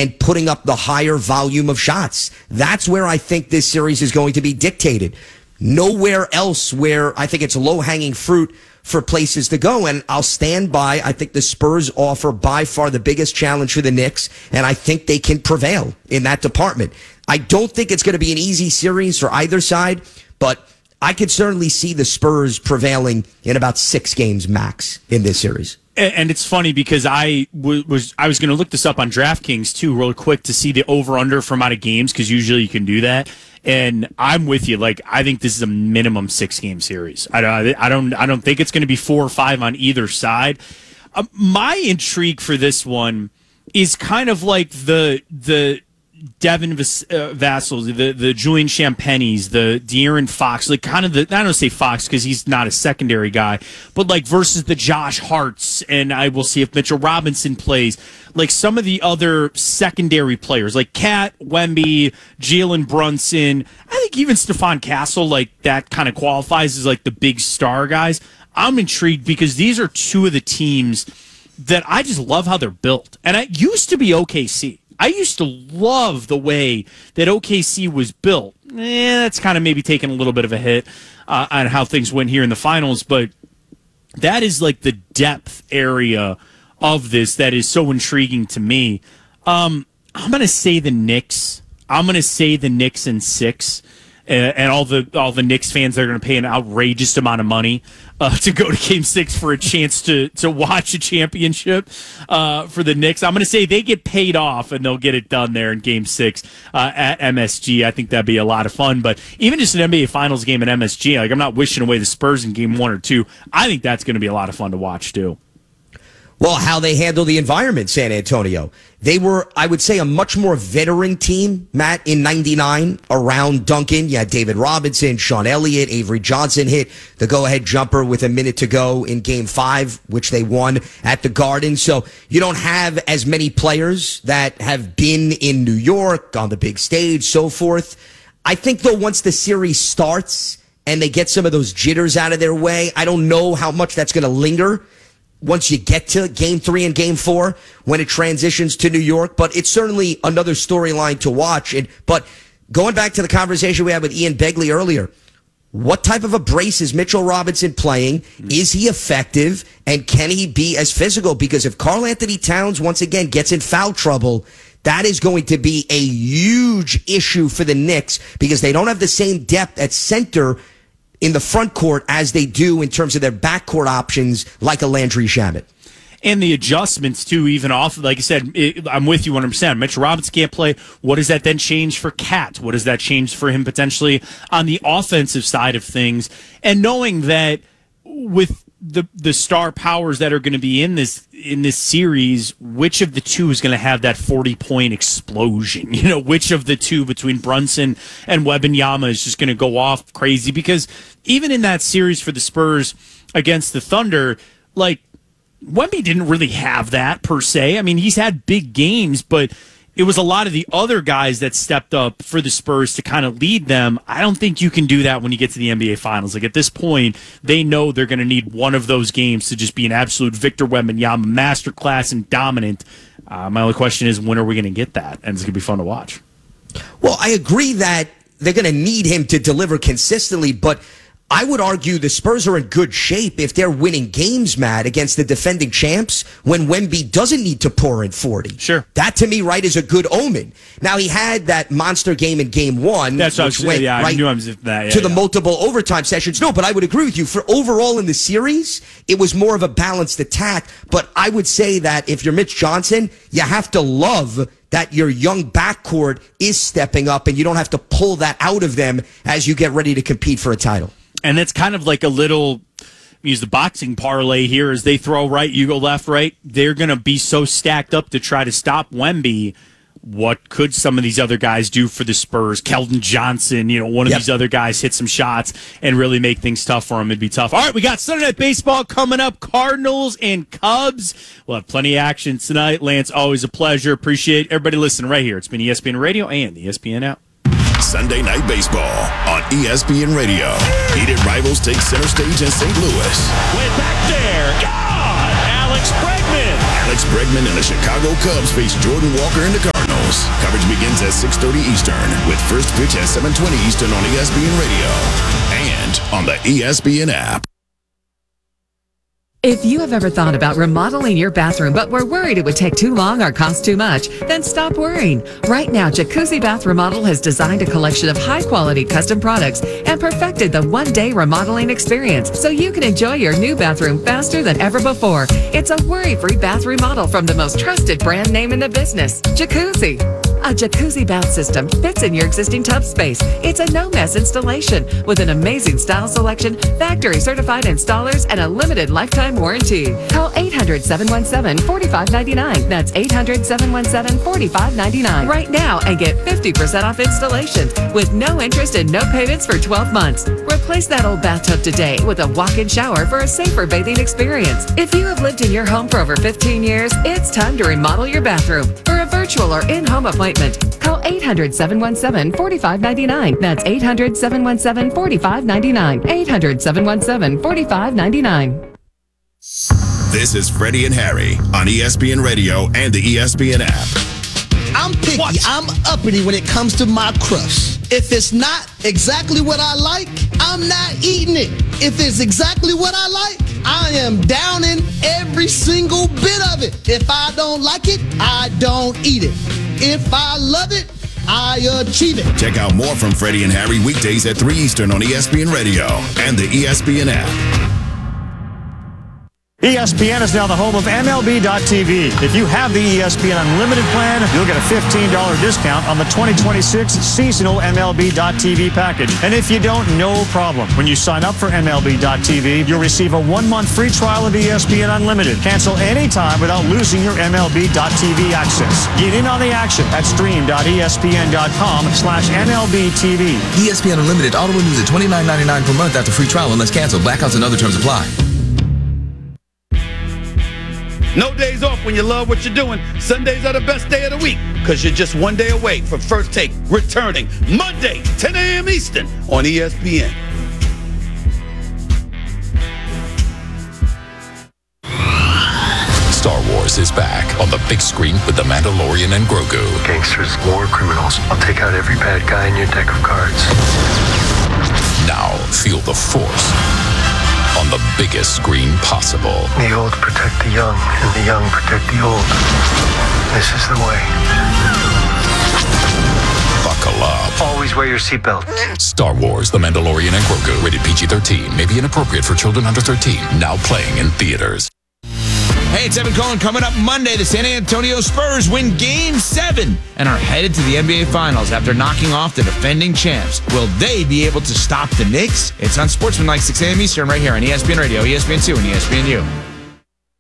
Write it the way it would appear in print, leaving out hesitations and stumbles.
and putting up the higher volume of shots. That's where I think this series is going to be dictated. Nowhere else where I think it's low-hanging fruit for places to go. And I'll stand by, I think the Spurs offer by far the biggest challenge for the Knicks, and I think they can prevail in that department. I don't think it's going to be an easy series for either side, but I could certainly see the Spurs prevailing in about 6 games max in this series. And it's funny because I was going to look this up on DraftKings too, real quick, to see the over/under for amount of games, because usually you can do that. And I'm with you. Like, I think this is a minimum 6-game series. I don't think it's going to be 4 or 5 on either side. My intrigue for this one is kind of like the Devin Vassals, the Julian Champagnes, the De'Aaron Fox, like kind of I don't say Fox because he's not a secondary guy, but like versus the Josh Harts, and I will see if Mitchell Robinson plays. Like some of the other secondary players, like Cat, Wemby, Jalen Brunson. I think even Stephon Castle, like that kind of qualifies as like the big star guys. I'm intrigued because these are two of the teams that I just love how they're built. And I used to be OKC. I used to love the way that OKC was built. That's kind of maybe taking a little bit of a hit on how things went here in the finals, but that is like the depth area of this that is so intriguing to me. I'm going to say the Knicks. I'm going to say the Knicks in 6. And all the Knicks fans that are going to pay an outrageous amount of money to go to Game 6 for a chance to watch a championship for the Knicks. I'm going to say they get paid off and they'll get it done there in Game 6 at MSG. I think that'd be a lot of fun. But even just an NBA Finals game at MSG, like I'm not wishing away the Spurs in Game 1 or 2. I think that's going to be a lot of fun to watch too. Well, how they handle the environment, San Antonio. They were, I would say, a much more veteran team, Matt, in 99 around Duncan. You had David Robinson, Sean Elliott, Avery Johnson hit the go-ahead jumper with a minute to go in Game 5, which they won at the Garden. So you don't have as many players that have been in New York on the big stage, so forth. I think, though, once the series starts and they get some of those jitters out of their way, I don't know how much that's going to linger once you get to Game 3 and Game 4, when it transitions to New York. But it's certainly another storyline to watch. But going back to the conversation we had with Ian Begley earlier, what type of a brace is Mitchell Robinson playing? Is he effective? And can he be as physical? Because if Karl Anthony Towns, once again, gets in foul trouble, that is going to be a huge issue for the Knicks because they don't have the same depth at center in the front court as they do in terms of their backcourt options, like a Landry Shamet. And the adjustments, too, even off, like I said, I'm with you 100%. Mitchell Robinson can't play. What does that then change for Cat? What does that change for him potentially on the offensive side of things? And knowing that with the star powers that are going to be in this series, which of the two is going to have that 40-point explosion? You know, which of the two between Brunson and Wembanyama is just going to go off crazy? Because even in that series for the Spurs against the Thunder, like, Wemby didn't really have that per se. I mean, he's had big games, but it was a lot of the other guys that stepped up for the Spurs to kind of lead them. I don't think you can do that when you get to the NBA Finals. Like, at this point, they know they're going to need one of those games to just be an absolute Victor Wembanyama masterclass and dominant. My only question is, when are we going to get that? And it's going to be fun to watch. Well, I agree that they're going to need him to deliver consistently, but I would argue the Spurs are in good shape if they're winning games, Matt, against the defending champs when Wemby doesn't need to pour in 40. Sure. That, to me, right, is a good omen. Now, he had that monster game in Game 1. That's what I went, I knew I was that. To the multiple overtime sessions. No, but I would agree with you. For overall in the series, it was more of a balanced attack. But I would say that if you're Mitch Johnson, you have to love that your young backcourt is stepping up and you don't have to pull that out of them as you get ready to compete for a title. And that's kind of like a little, use the boxing parlay here, as they throw right, you go left, right. They're going to be so stacked up to try to stop Wemby. What could some of these other guys do for the Spurs? Keldon Johnson, one of these other guys hit some shots and really make things tough for him. It'd be tough. All right, we got Sunday Night Baseball coming up. Cardinals and Cubs. We'll have plenty of action tonight. Lance, always a pleasure. Appreciate everybody listening right here. It's been ESPN Radio and the ESPN app. Sunday Night Baseball on ESPN Radio. Heated rivals take center stage in St. Louis. Way back there. Gone! Alex Bregman. Alex Bregman and the Chicago Cubs face Jordan Walker and the Cardinals. Rivals. Coverage begins at 6:30 Eastern with first pitch at 7:20 Eastern on ESPN Radio and on the ESPN app. If you have ever thought about remodeling your bathroom but were worried it would take too long or cost too much, then stop worrying. Right now, Jacuzzi Bath Remodel has designed a collection of high-quality custom products and perfected the one-day remodeling experience so you can enjoy your new bathroom faster than ever before. It's a worry-free bath remodel from the most trusted brand name in the business, Jacuzzi. A jacuzzi bath system fits in your existing tub space. It's a no-mess installation with an amazing style selection, factory-certified installers, and a limited lifetime warranty. Call 800-717-4599. That's 800-717-4599 right now and get 50% off installations with no interest and no payments for 12 months. Replace that old bathtub today with a walk-in shower for a safer bathing experience. If you have lived in your home for over 15 years, it's time to remodel your bathroom. For a virtual or in-home appointment, call 800-717-4599. That's 800-717-4599. 800-717-4599. This is Freddie and Harry on ESPN Radio and the ESPN app. I'm picky. I'm uppity when it comes to my crust. If it's not exactly what I like, I'm not eating it. If it's exactly what I like, I am downing every single bit of it. If I don't like it, I don't eat it. If I love it, I achieve it. Check out more from Freddie and Harry weekdays at 3 Eastern on ESPN Radio and the ESPN app. ESPN is now the home of MLB.tv. If you have the ESPN Unlimited plan, you'll get a $15 discount on the 2026 seasonal MLB.tv package. And if you don't, no problem. When you sign up for MLB.tv, you'll receive a 1-month free trial of ESPN Unlimited. Cancel anytime without losing your MLB.tv access. Get in on the action at stream.espn.com/MLBTV. ESPN Unlimited auto renews at $29.99 per month after free trial unless canceled. Blackouts and other terms apply. No days off when you love what you're doing. Sundays are the best day of the week because you're just one day away from First Take returning Monday, 10 a.m. Eastern on ESPN. Star Wars is back on the big screen with The Mandalorian and Grogu. Gangsters, war criminals. I'll take out every bad guy in your deck of cards. Now feel the Force on the biggest screen possible. The old protect the young, and the young protect the old. This is the way. Buckle up. Always wear your seatbelt. Star Wars, The Mandalorian and Grogu. Rated PG-13. May be inappropriate for children under 13. Now playing in theaters. Hey, it's Evan Cohen. Coming up Monday, the San Antonio Spurs win Game 7 and are headed to the NBA Finals after knocking off the defending champs. Will they be able to stop the Knicks? It's on Sportsmanlike 6 a.m. Eastern right here on ESPN Radio, ESPN2, and ESPNU.